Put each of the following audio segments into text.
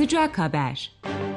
Sıcak Haber.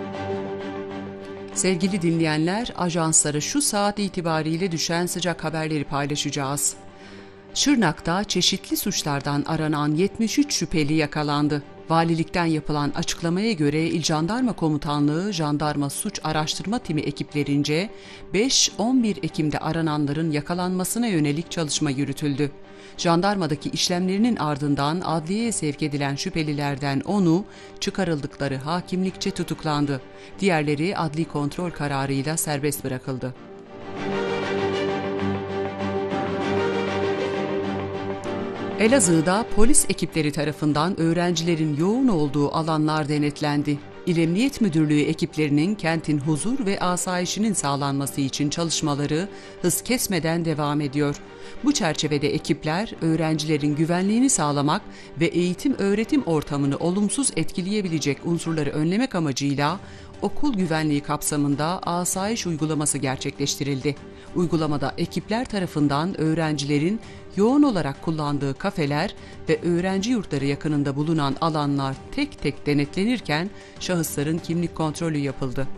Sevgili dinleyenler, ajanslara şu saat itibariyle düşen sıcak haberleri paylaşacağız. Şırnak'ta çeşitli suçlardan aranan 73 şüpheli yakalandı. Valilikten yapılan açıklamaya göre İl Jandarma Komutanlığı Jandarma Suç Araştırma Timi ekiplerince 5-11 Ekim'de arananların yakalanmasına yönelik çalışma yürütüldü. Jandarmadaki işlemlerinin ardından adliyeye sevk edilen şüphelilerden 10'u çıkarıldıkları hakimlikçe tutuklandı. Diğerleri adli kontrol kararıyla serbest bırakıldı. Elazığ'da polis ekipleri tarafından öğrencilerin yoğun olduğu alanlar denetlendi. İl Emniyet Müdürlüğü ekiplerinin kentin huzur ve asayişinin sağlanması için çalışmaları hız kesmeden devam ediyor. Bu çerçevede ekipler öğrencilerin güvenliğini sağlamak ve eğitim-öğretim ortamını olumsuz etkileyebilecek unsurları önlemek amacıyla okul güvenliği kapsamında asayiş uygulaması gerçekleştirildi. Uygulamada ekipler tarafından öğrencilerin yoğun olarak kullandığı kafeler ve öğrenci yurtları yakınında bulunan alanlar tek tek denetlenirken şahısların kimlik kontrolü yapıldı.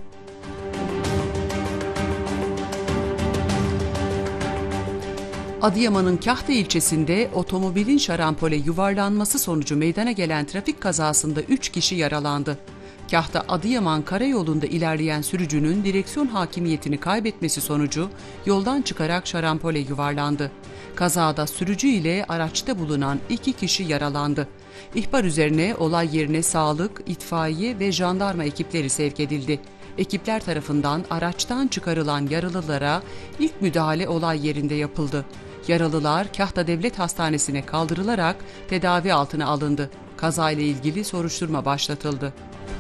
Adıyaman'ın Kahta ilçesinde otomobilin şarampole yuvarlanması sonucu meydana gelen trafik kazasında 3 kişi yaralandı. Kahta Adıyaman karayolunda ilerleyen sürücünün direksiyon hakimiyetini kaybetmesi sonucu yoldan çıkarak şarampole yuvarlandı. Kazada sürücü ile araçta bulunan 2 kişi yaralandı. İhbar üzerine olay yerine sağlık, itfaiye ve jandarma ekipleri sevk edildi. Ekipler tarafından araçtan çıkarılan yaralılara ilk müdahale olay yerinde yapıldı. Yaralılar Kahta Devlet Hastanesi'ne kaldırılarak tedavi altına alındı. Kazayla ilgili soruşturma başlatıldı.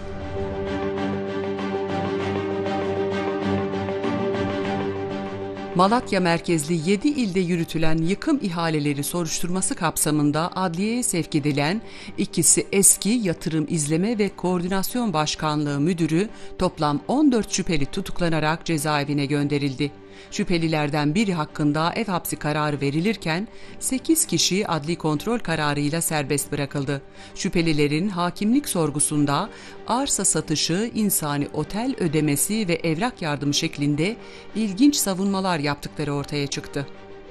Malatya merkezli 7 ilde yürütülen yıkım ihaleleri soruşturması kapsamında adliyeye sevk edilen ikisi eski Yatırım İzleme ve Koordinasyon Başkanlığı Müdürü toplam 14 şüpheli tutuklanarak cezaevine gönderildi. Şüphelilerden biri hakkında ev hapsi kararı verilirken 8 kişi adli kontrol kararıyla serbest bırakıldı. Şüphelilerin hakimlik sorgusunda arsa satışı, insani otel ödemesi ve evrak yardımı şeklinde ilginç savunmalar yaptıkları ortaya çıktı.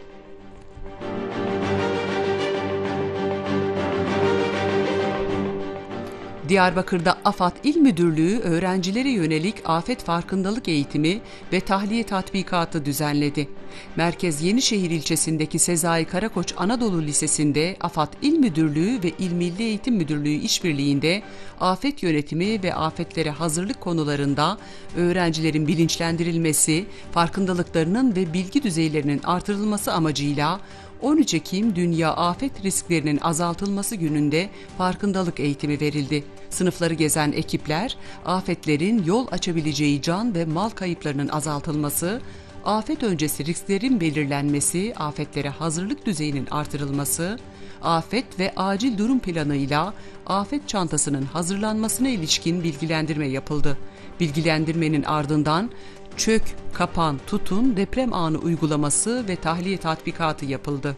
Diyarbakır'da AFAD İl Müdürlüğü öğrencilere yönelik afet farkındalık eğitimi ve tahliye tatbikatı düzenledi. Merkez Yenişehir ilçesindeki Sezai Karakoç Anadolu Lisesi'nde AFAD İl Müdürlüğü ve İl Milli Eğitim Müdürlüğü işbirliğinde afet yönetimi ve afetlere hazırlık konularında öğrencilerin bilinçlendirilmesi, farkındalıklarının ve bilgi düzeylerinin artırılması amacıyla 13 Ekim Dünya Afet Risklerinin Azaltılması Günü'nde farkındalık eğitimi verildi. Sınıfları gezen ekipler, afetlerin yol açabileceği can ve mal kayıplarının azaltılması, afet öncesi risklerin belirlenmesi, afetlere hazırlık düzeyinin artırılması, afet ve acil durum planıyla afet çantasının hazırlanmasına ilişkin bilgilendirme yapıldı. Bilgilendirmenin ardından çök, kapan, tutun, deprem anı uygulaması ve tahliye tatbikatı yapıldı.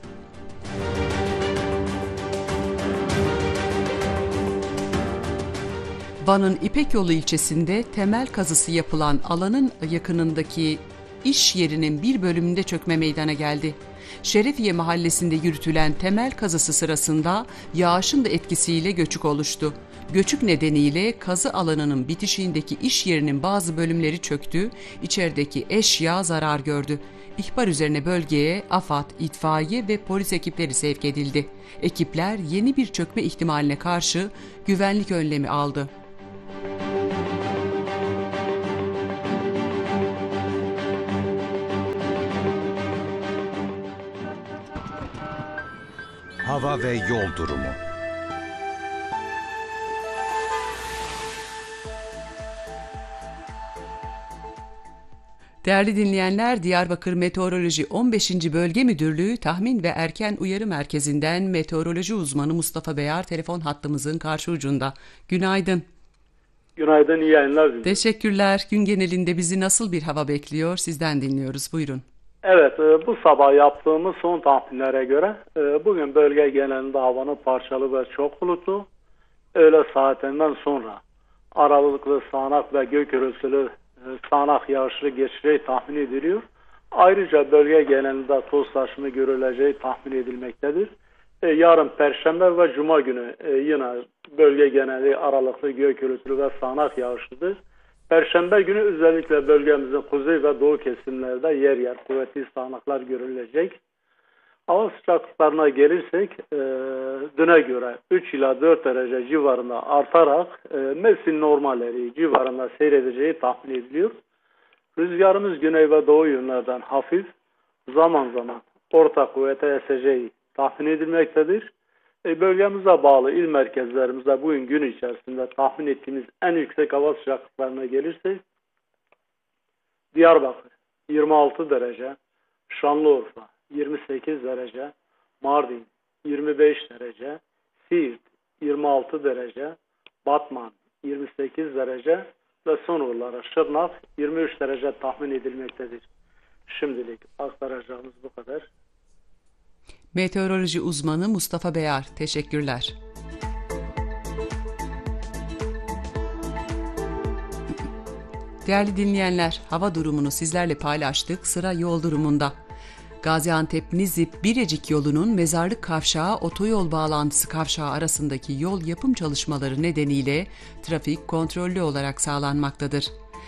Van'ın İpekyolu ilçesinde temel kazısı yapılan alanın yakınındaki iş yerinin bir bölümünde çökme meydana geldi. Şerefiye mahallesinde yürütülen temel kazısı sırasında yağışın da etkisiyle göçük oluştu. Göçük nedeniyle kazı alanının bitişiğindeki iş yerinin bazı bölümleri çöktü, içerideki eşya zarar gördü. İhbar üzerine bölgeye AFAD, itfaiye ve polis ekipleri sevk edildi. Ekipler yeni bir çökme ihtimaline karşı güvenlik önlemi aldı. Hava ve yol durumu. Değerli dinleyenler, Diyarbakır Meteoroloji 15. Bölge Müdürlüğü Tahmin ve Erken Uyarı Merkezi'nden meteoroloji uzmanı Mustafa Beyar telefon hattımızın karşı ucunda. Günaydın. Günaydın, iyi yayınlar diliyorum. Teşekkürler. Gün genelinde bizi nasıl bir hava bekliyor? Sizden dinliyoruz. Buyurun. Evet, bu sabah yaptığımız son tahminlere göre bugün bölge genelinde havanın parçalı ve çok bulutlu. Öğle saatlerinden sonra aralıklı sağanak ve gök gürültülü sağanak yağışlı geçeceği tahmin ediliyor. Ayrıca bölge genelinde toz taşımı görüleceği tahmin edilmektedir. Yarın Perşembe ve Cuma günü yine bölge geneli aralıklı gök gürültülü ve sağanak yağışlıdır. Perşembe günü özellikle bölgemizin kuzey ve doğu kesimlerde yer yer kuvvetli sağanaklar görülecek. Hava sıcaklıklarına gelirsek düne göre 3 ila 4 derece civarında artarak mevsim normalleri civarında seyredeceği tahmin ediliyor. Rüzgarımız güney ve doğu yönlerden hafif, zaman zaman orta kuvvete eseceği tahmin edilmektedir. Bölgemize bağlı il merkezlerimizde bugün gün içerisinde tahmin ettiğimiz en yüksek hava sıcaklıklarına gelirsek Diyarbakır 26 derece, Şanlıurfa 28 derece, Mardin 25 derece, Siirt 26 derece, Batman 28 derece ve son olarak Şırnak 23 derece tahmin edilmektedir. Şimdilik aktaracağımız bu kadar. Meteoroloji uzmanı Mustafa Beyar, teşekkürler. Değerli dinleyenler, hava durumunu sizlerle paylaştık. Sıra yol durumunda. Gaziantep-Nizip Birecik yolunun Mezarlık Kavşağı otoyol bağlantısı kavşağı arasındaki yol yapım çalışmaları nedeniyle trafik kontrollü olarak sağlanmaktadır.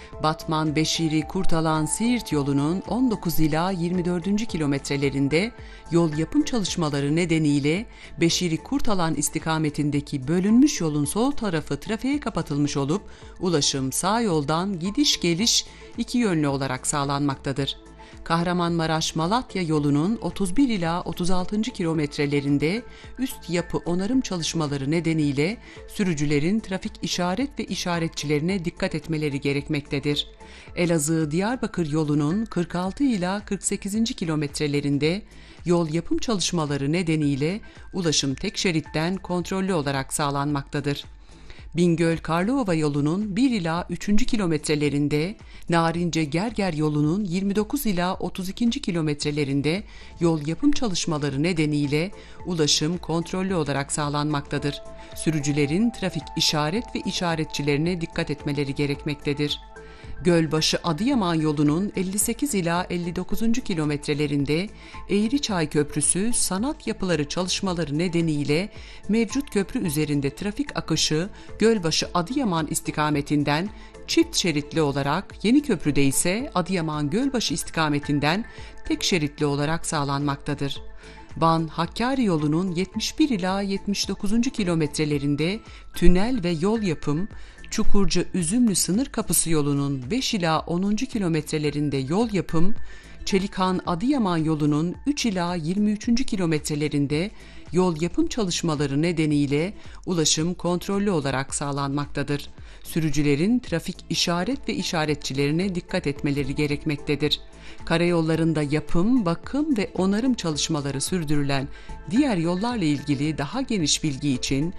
Batman-Beşiri-Kurtalan-Siirt yolunun 19 ila 24. kilometrelerinde yol yapım çalışmaları nedeniyle Beşiri-Kurtalan istikametindeki bölünmüş yolun sol tarafı trafiğe kapatılmış olup ulaşım sağ yoldan gidiş geliş iki yönlü olarak sağlanmaktadır. Kahramanmaraş-Malatya yolunun 31 ila 36. kilometrelerinde üst yapı onarım çalışmaları nedeniyle sürücülerin trafik işaret ve işaretçilerine dikkat etmeleri gerekmektedir. Elazığ-Diyarbakır yolunun 46 ila 48. kilometrelerinde yol yapım çalışmaları nedeniyle ulaşım tek şeritten kontrollü olarak sağlanmaktadır. Bingöl-Karlova yolunun 1 ila 3. kilometrelerinde, Narince-Gerger yolunun 29 ila 32. kilometrelerinde yol yapım çalışmaları nedeniyle ulaşım kontrollü olarak sağlanmaktadır. Sürücülerin trafik işaret ve işaretçilerine dikkat etmeleri gerekmektedir. Gölbaşı-Adıyaman yolunun 58 ila 59. kilometrelerinde Eğriçay Köprüsü sanat yapıları çalışmaları nedeniyle mevcut köprü üzerinde trafik akışı Gölbaşı-Adıyaman istikametinden çift şeritli olarak, yeni köprüde ise Adıyaman-Gölbaşı istikametinden tek şeritli olarak sağlanmaktadır. Van-Hakkari yolunun 71 ila 79. kilometrelerinde tünel ve yol yapım, Çukurca-Üzümlü sınır kapısı yolunun 5 ila 10. kilometrelerinde yol yapım, Çelikan-Adıyaman yolunun 3 ila 23. kilometrelerinde yol yapım çalışmaları nedeniyle ulaşım kontrollü olarak sağlanmaktadır. Sürücülerin trafik işaret ve işaretçilerine dikkat etmeleri gerekmektedir. Karayollarında yapım, bakım ve onarım çalışmaları sürdürülen diğer yollarla ilgili daha geniş bilgi için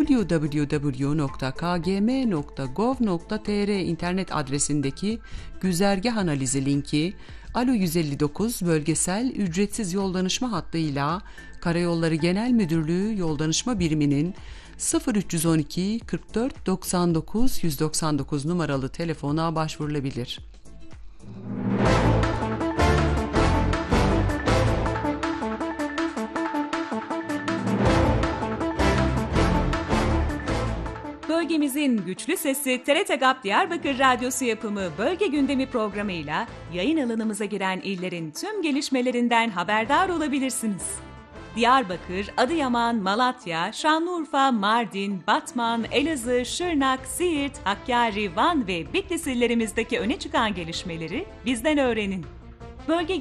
www.kgm.gov.tr internet adresindeki güzergah analizi linki, Alo 159 bölgesel ücretsiz yol danışma hattıyla Karayolları Genel Müdürlüğü Yol Danışma Biriminin 0312 44 99 199 numaralı telefona başvurulabilir. Bölgemizin güçlü sesi TRT GAP Diyarbakır Radyosu yapımı Bölge Gündemi programıyla yayın alanımıza giren illerin tüm gelişmelerinden haberdar olabilirsiniz. Diyarbakır, Adıyaman, Malatya, Şanlıurfa, Mardin, Batman, Elazığ, Şırnak, Siirt, Hakkari, Van ve Bitlis illerimizdeki öne çıkan gelişmeleri bizden öğrenin. Bölge